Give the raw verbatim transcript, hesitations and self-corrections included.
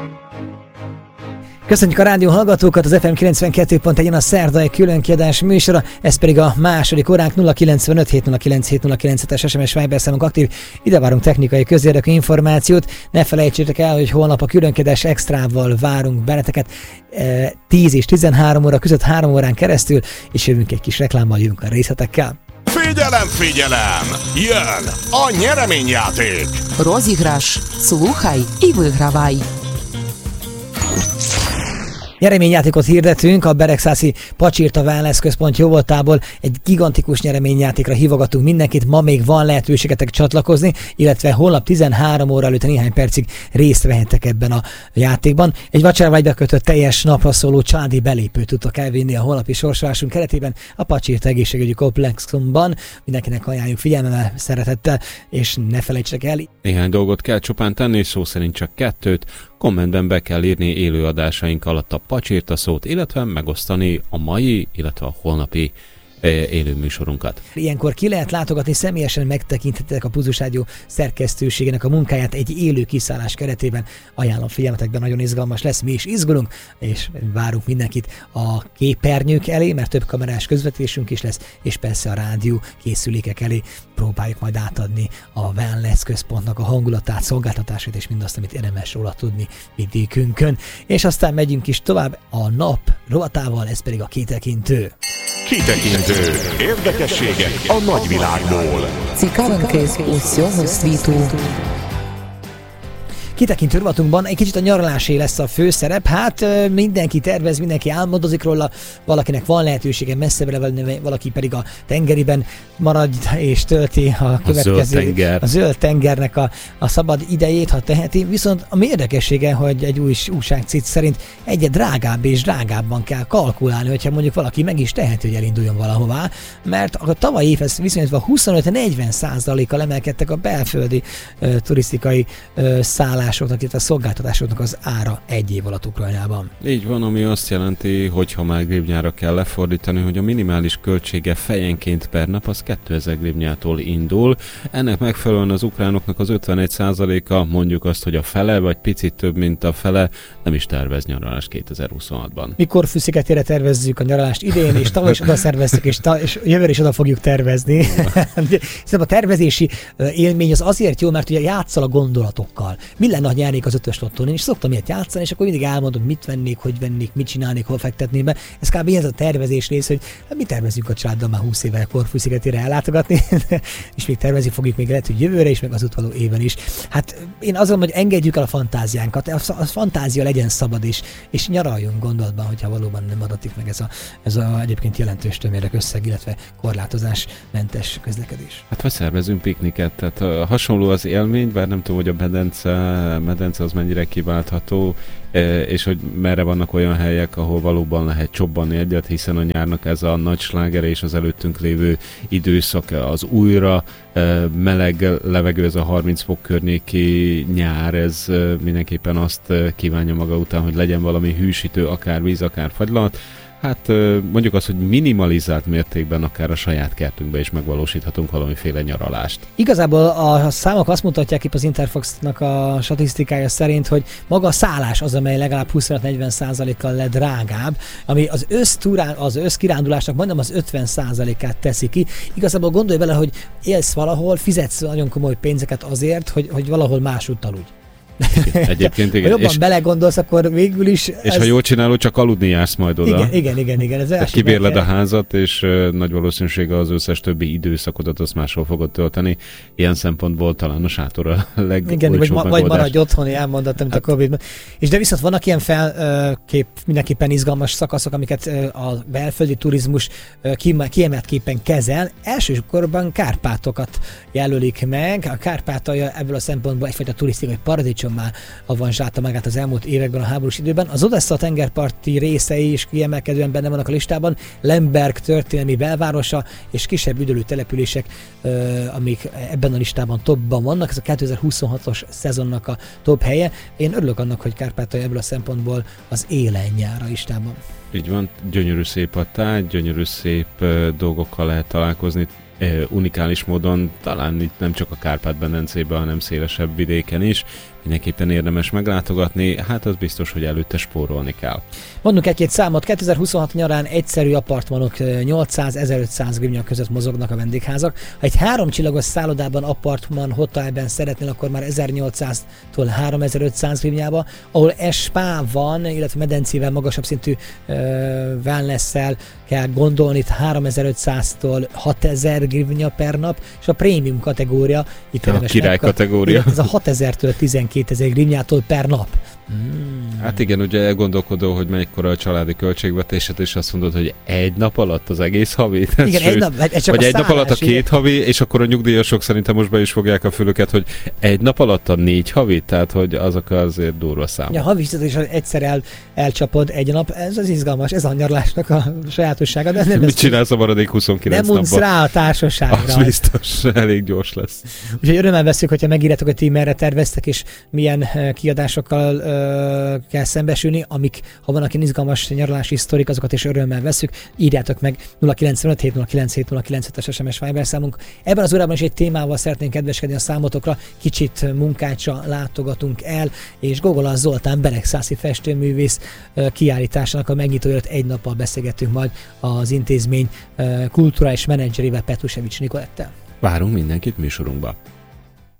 Köszönjük a rádió hallgatókat, az ef em kilencvenkettő pont egyen a szerdai különkiadás műsora, ez pedig a második óránk. Nulla kilencvenöt hét nulla kilenc hét nulla kilenc-es es em es Viber számunk aktív, ide várunk technikai közérdekű információt. Ne felejtsétek el, hogy holnap a különkiadás extrával várunk benneteket tíz és tizenhárom óra között három órán keresztül, és jövünk egy kis reklámmal, jövünk a részletekkel. Figyelem, figyelem! Jön a nyereményjáték! Rozigras, słuchaj i wygrywaj! Nyereményjátékot hirdetünk, a Beregszászi Pacsirta Wellness Központ jóvoltából egy gigantikus nyereményjátékra hívogatunk mindenkit, ma még van lehetőségetek csatlakozni, illetve holnap tizenhárom óra előtt néhány percig részt vehettek ebben a játékban. Egy vacsoravágyba kötött teljes napra szóló családi belépőt tudtok elvinni a holnapi sorsolásunk keretében a Pacsirta egészségügyi komplexumban. Mindenkinek ajánljuk figyelmemmel, szeretettel, és ne felejtsetek el. Néhány dolgot kell csupán tenni, szó szerint csak kettőt. Kommentben be kell írni élőadásaink alatt a Pacsirta szót, illetve megosztani a mai, illetve a holnapi élő műsorunkat. Ilyenkor ki lehet látogatni, személyesen megtekinthetitek a Pulzus Rádió szerkesztőségének a munkáját egy élő kiszállás keretében. Ajánlom figyelmetekben, nagyon izgalmas lesz, mi is izgulunk, és várunk mindenkit a képernyők elé, mert több kamerás közvetítésünk is lesz, és persze a rádió készülékek elé próbáljuk majd átadni a Wellness Központnak a hangulatát, szolgáltatását és mindazt, amit érdemes róla tudni vidékünkön. És aztán megyünk is tovább a nap rovatával, ez pedig a kitekintő. Kitekintő. Érdekességek a nagyvilágból. Ciekawenkę usjomu svitu. Kitekintő rovatunkban egy kicsit a nyaralásé lesz a főszerep. Hát mindenki tervez, mindenki álmodozik róla, valakinek van lehetősége messzebbre venni, valaki pedig a tengeriben marad és tölti a következő, a zöld, tenger. a zöld tengernek a, a szabad idejét, ha teheti. Viszont a érdekessége, hogy egy új újságcikk szerint egyre drágább és drágábban kell kalkulálni, hogyha mondjuk valaki meg is teheti, hogy elinduljon valahová, mert a tavalyi évhez viszonyítva huszonöt-negyven százalékkal emelkedtek a belföldi uh, turisztikai uh, szállások, illetve a szolgáltatásoknak az ára egy év alatt Ukrajnában. Így van, ami azt jelenti, hogy ha már grivnyára kell lefordítani, hogy a minimális költsége fejenként per nap az kétezer grivnyától indul. Ennek megfelelően az ukránoknak az ötvenegy százaléka, mondjuk azt, hogy a fele, vagy picit több, mint a fele, nem is tervez nyaralást kétezer-huszonhatban. Mikor Fű-szigetére tervezzük a nyaralást idén, és tavaly is oda szerveztük, és, ta- és jövőre is oda fogjuk tervezni. Szerintem a tervezési élmény az azért jó, mert ugye játszol a gondolatokkal. Mi lenne, ha nyernék az ötös lottón? Én is szoktam ilyet játszani, és akkor mindig elmondom, mit vennék, hogy vennék, mit csinálnék, hol fektetnék be. Ez kb. Ez a tervezés rész, hogy hát mi tervezünk a családdal már húsz éve Korfu-szigetére ellátogatni, és még tervezni fogjuk még lehet, hogy jövőre is, meg az utoló éven is. Hát én azon, hogy engedjük el a fantáziánkat, a fantázia legyen szabad is, és nyaraljunk gondolatban, hogyha valóban nem adatik meg ez a, ez a egyébként jelentős tömérek összeg, illetve korlátozásmentes közlekedés. Hát vagy szervezünk pikniket, tehát uh, hasonló az élmény, bár nem tudom, hogy a medence, medence az mennyire kiváltható, és hogy merre vannak olyan helyek, ahol valóban lehet csobbanni egyet, hiszen a nyárnak ez a nagy slágere és az előttünk lévő időszak, az újra meleg levegő, ez a harminc fok környéki nyár, ez mindenképpen azt kívánja maga után, hogy legyen valami hűsítő, akár víz, akár fagylat. Hát mondjuk azt, hogy minimalizált mértékben akár a saját kertünkbe is megvalósíthatunk valamiféle nyaralást. Igazából a számok azt mutatják itt az Interfaxnak a statisztikája szerint, hogy maga a szállás az, amely legalább huszonöt-negyven százalékkal le drágább, ami az össztúrán, az összkirándulásnak majdnem az ötven százalékát teszi ki. Igazából gondolj bele, hogy élsz valahol, fizetsz nagyon komoly pénzeket azért, hogy, hogy valahol másút aludj. Egyébként igen. Ha jobban és, belegondolsz, akkor végül is... És ez... ha jól csinálod, csak aludni jársz majd oda. Igen, igen, igen. igen. Ez Tehát kibérled a házat, és uh, nagy valószínűséggel az összes többi időszakodat azt máshol fogod tölteni. Ilyen szempontból talán a sátor a legolcsóbb igen, vagy, megoldás. vagy maradj otthoni, elmondat, mint hát. a Covid-ban. És de viszont vannak ilyen felkép, mindenképpen izgalmas szakaszok, amiket a belföldi turizmus kiemeltképpen kezel. Elsősorban Kárpátokat jelölik meg. A Kárpátalja ebből a szempontból egyfajta turisztikai paradicsommá avanzsálta magát az elmúlt években a háborús időben. Az Odessa tengerparti részei is kiemelkedően benne vannak a listában. Lemberg történelmi belvárosa és kisebb üdülő települések, amik ebben a listában topban vannak. Ez a kétezer-huszonhatos szezonnak a top helye. Én örülök annak, hogy Kárpátalja ebből a szempontból az élen jár a listában. Így van, gyönyörű szép a táj, gyönyörű szép uh, dolgokkal lehet találkozni. unikális módon, talán itt nem csak a Kárpát-medencében, hanem szélesebb vidéken is. Mindenképpen érdemes meglátogatni, hát az biztos, hogy előtte spórolni kell. Mondunk egy-két számot. kétezer-huszonhat nyarán egyszerű apartmanok nyolcszáz-ezerötszáz grivnya között mozognak a vendégházak. Ha egy három csillagos szállodában, apartman, hotelben szeretnél, akkor már ezernyolcszáztól háromezer-ötszáz grivnyába, ahol spa van, illetve medencével, magasabb szintű uh, wellness-szel kell gondolni, itt háromezer-ötszáztól hatezer grivnya per nap, és a prémium kategória, itt a király megkap, kategória. Ez a hatezertől tizenkétezer grivnyától per nap. Mm. Hát igen, ugye elgondolkodó, hogy mekkora a családi költségvetésed, és azt mondod, hogy egy nap alatt az egész havi? Igen, sőt, egy nap, egy, vagy egy nap alatt a két havi, és akkor a nyugdíjasok szerintem most be is fogják a fülöket, hogy egy nap alatt a négy havi, tehát hogy azok azért durva számok. Ja, havi is egyszer el, elcsapod egy nap, ez az izgalmas, ez a nyaralásnak a sajátossága. De nem Mit csinálsz a maradék huszonkilenc napban? Nem unsz rá a társaságra. Az biztos, elég gyors lesz. Úgyhogy örömmel veszük, hogyha megírjátok, hogy ti merre terveztek, és milyen kiadásokkal uh, kell szembesülni, amik, ha vannak ilyen izgalmas nyaralási sztorik, azokat is örömmel veszük. Írjátok meg nulla kilencvenöt hét nulla kilenc hét nulla kilenc öt es em es Viber számunk. Ebben az órában is egy témával szeretnénk kedveskedni a számotokra. Kicsit Munkácsra látogatunk el, és Gogola Zoltán beregszászi festőművész uh, kiállításának a megnyitóját egy nappal beszélgetünk majd az intézmény uh, kulturális menedzserével, Petrusevics Nikolettel. Várunk mindenkit műsorunkba.